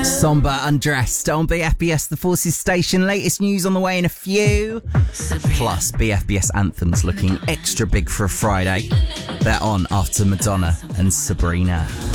Somber Undressed on BFBS The Forces station. Latest news on the way in a few. Plus, BFBS anthems looking extra big for a Friday. They're on after Madonna and Sabrina.